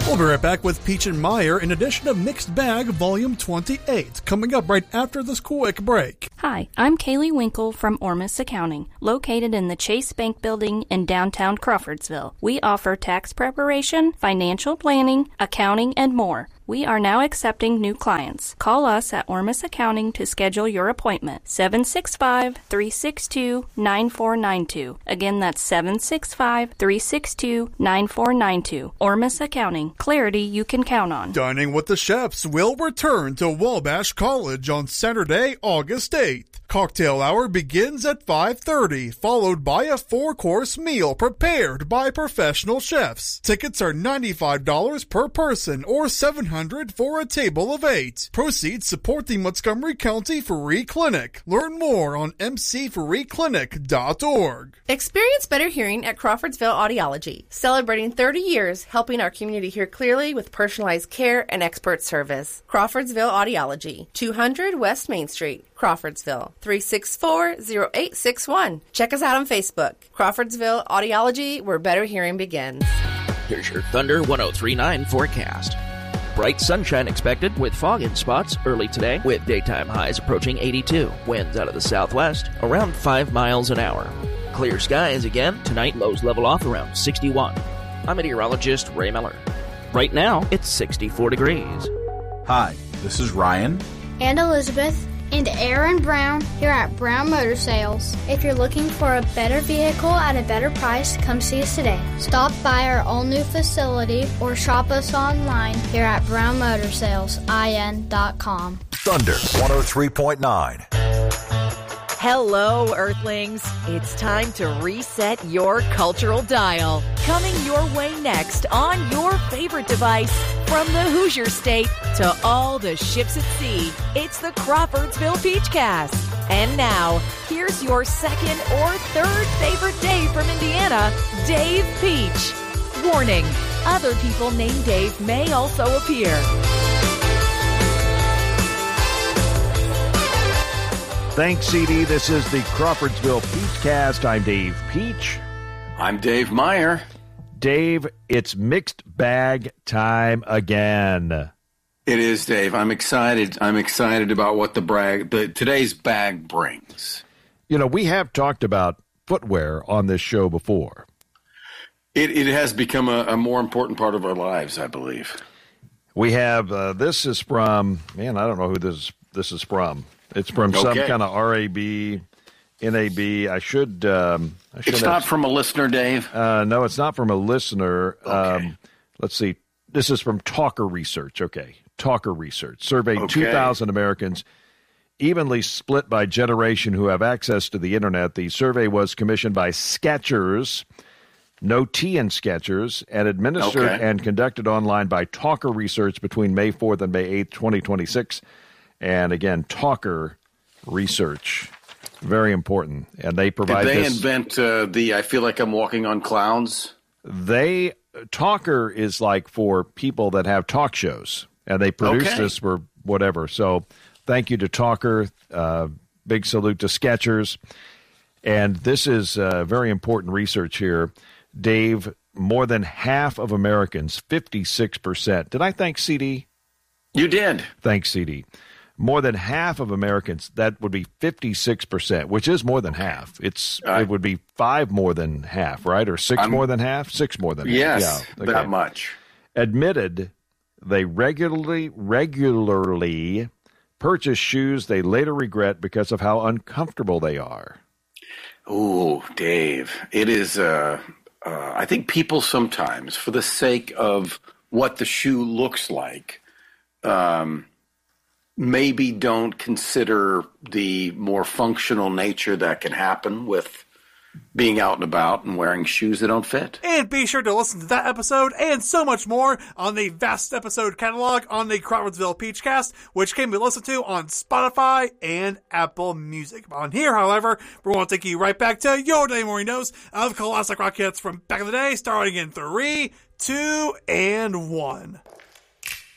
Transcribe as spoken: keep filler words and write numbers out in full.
We'll be right back with Peach and Meyer, an edition of Mixed Bag Volume twenty-eight, coming up right after this quick break. Hi, I'm Kaylee Winkle from Ormus Accounting, located in the Chase Bank Building in downtown Crawfordsville. We offer tax preparation, financial planning, accounting, and more. We are now accepting new clients. Call us at Ormus Accounting to schedule your appointment. seven six five, three six two, nine four nine two. Again, that's seven six five, three six two, nine four nine two. Ormus Accounting. Clarity you can count on. Dining with the Chefs will return to Wabash College on Saturday, August eighth. Cocktail hour begins at five thirty, followed by a four-course meal prepared by professional chefs. Tickets are ninety-five dollars per person or seven hundred dollars for a table of eight. Proceeds support the Montgomery County Free Clinic. Learn more on m c free clinic dot org. Experience better hearing at Crawfordsville Audiology, celebrating thirty years helping our community hear clearly with personalized care and expert service. Crawfordsville Audiology, two hundred West Main Street, Crawfordsville, three six four, zero eight six one. Check us out on Facebook. Crawfordsville Audiology, where better hearing begins. Here's your Thunder one oh three point nine forecast. Bright sunshine expected with fog in spots early today, with daytime highs approaching eighty-two. Winds out of the southwest around five miles an hour. Clear skies again. Tonight, lows level off around sixty-one. I'm meteorologist Ray Miller. Right now, it's sixty-four degrees. Hi, this is Ryan. And Elizabeth. And Aaron Brown here at Brown Motor Sales. If you're looking for a better vehicle at a better price, come see us today. Stop by our all-new facility or shop us online here at brown motor sales I N dot com. Thunder one oh three point nine. Hello, Earthlings. It's time to reset your cultural dial. Coming your way next on your favorite device, from the Hoosier State to all the ships at sea, it's the Crawfordsville Peachcast. And now, here's your second or third favorite Dave from Indiana, Dave Peach. Warning, other people named Dave may also appear. Thanks, C D. This is the Crawfordsville Peachcast. I'm Dave Peach. I'm Dave Meyer. Dave, it's mixed bag time again. It is, Dave. I'm excited. I'm excited about what the brag, the today's bag brings. You know, we have talked about footwear on this show before. It, it has become a, a more important part of our lives, I believe. We have, uh, this is from, man, I don't know who this, this is from. It's from okay. some kind of R A B, N A B. I should. Um, I should it's have, not from a listener, Dave. Uh, no, it's not from a listener. Okay. Um, let's see. This is from Talker Research. Okay, Talker Research surveyed okay. two thousand Americans, evenly split by generation, who have access to the internet. The survey was commissioned by Skechers, no T in Skechers, and administered okay. and conducted online by Talker Research between May fourth and May eighth, twenty twenty-six. And again, Talker Research, very important. And they provide Did they this, invent uh, the I feel like I'm walking on clouds? They, Talker is like for people that have talk shows. And they produce okay. this for whatever. So thank you to Talker. Uh, big salute to Skechers. And this is uh, very important research here. Dave, more than half of Americans, fifty-six percent. Did I thank C D? You did. Thanks, C D. More than half of Americans, that would be fifty-six percent, which is more than half. It's uh, It would be five more than half, right? Or six I'm, more than half? Six more than yes, half. Yes, yeah, okay. that much. Admitted they regularly, regularly purchase shoes they later regret because of how uncomfortable they are. Ooh, Dave, it is, uh, uh, I think people sometimes, for the sake of what the shoe looks like, um, maybe don't consider the more functional nature that can happen with being out and about and wearing shoes that don't fit. And be sure to listen to that episode and so much more on the vast episode catalog on the Crawfordsville Peachcast, which can be listened to on Spotify and Apple Music. On here, however, we're going to take you right back to your day morning dose of classic rock hits from back in the day, starting in three, two, and one.